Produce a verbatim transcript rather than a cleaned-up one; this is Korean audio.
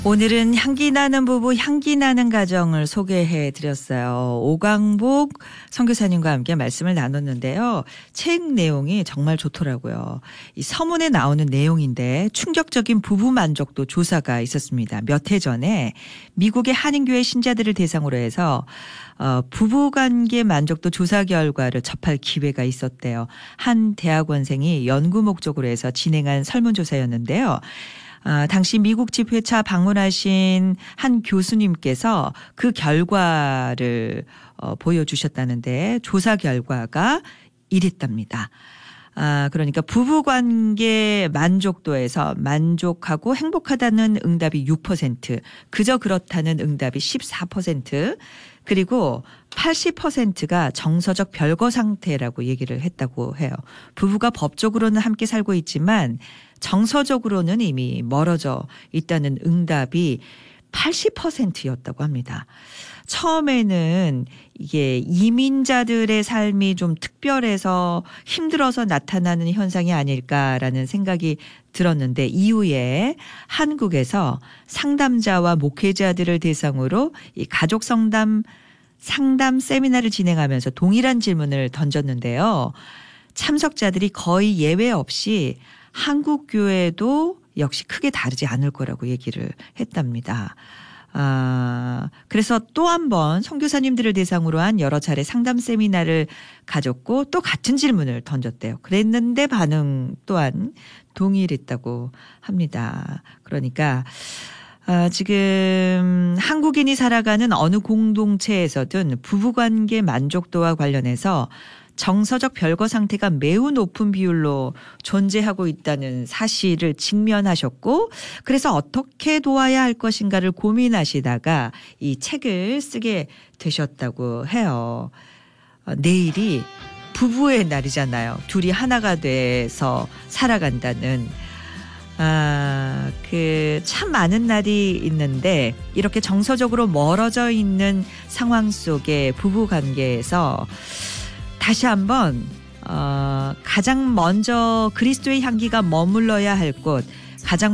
오늘은 향기 나는 부부, 향기 나는 가정을 소개해 드렸어요. 오광복 선교사님과 함께 말씀을 나눴는데요. 책 내용이 정말 좋더라고요. 이 서문에 나오는 내용인데 충격적인 부부 만족도 조사가 있었습니다. 몇 해 전에 미국의 한인교회 신자들을 대상으로 해서 어, 부부관계 만족도 조사 결과를 접할 기회가 있었대요. 한 대학원생이 연구 목적으로 해서 진행한 설문조사였는데요. 아, 당시 미국 집회차 방문하신 한 교수님께서 그 결과를 어, 보여주셨다는데 조사 결과가 이랬답니다. 아, 그러니까 부부관계 만족도에서 만족하고 행복하다는 응답이 육 퍼센트, 그저 그렇다는 응답이 십사 퍼센트, 그리고 팔십 퍼센트가 정서적 별거 상태라고 얘기를 했다고 해요. 부부가 법적으로는 함께 살고 있지만 정서적으로는 이미 멀어져 있다는 응답이 팔십 퍼센트였다고 합니다. 처음에는 이게 이민자들의 삶이 좀 특별해서 힘들어서 나타나는 현상이 아닐까라는 생각이 들었는데 이후에 한국에서 상담자와 목회자들을 대상으로 이 가족 상담 상담 세미나를 진행하면서 동일한 질문을 던졌는데요. 참석자들이 거의 예외 없이 한국 교회도 역시 크게 다르지 않을 거라고 얘기를 했답니다. 아, 그래서 또 한 번 선교사님들을 대상으로 한 여러 차례 상담 세미나를 가졌고 또 같은 질문을 던졌대요. 그랬는데 반응 또한 동일했다고 합니다. 그러니까 아, 지금 한국인이 살아가는 어느 공동체에서든 부부관계 만족도와 관련해서 정서적 별거 상태가 매우 높은 비율로 존재하고 있다는 사실을 직면하셨고 그래서 어떻게 도와야 할 것인가를 고민하시다가 이 책을 쓰게 되셨다고 해요. 내일이 부부의 날이잖아요. 둘이 하나가 돼서 살아간다는. 아, 그, 참 많은 날이 있는데 이렇게 정서적으로 멀어져 있는 상황 속에 부부 관계에서 다시 한번 어, 가장 먼저 그리스도의 향기가 머물러야 할 곳, 가장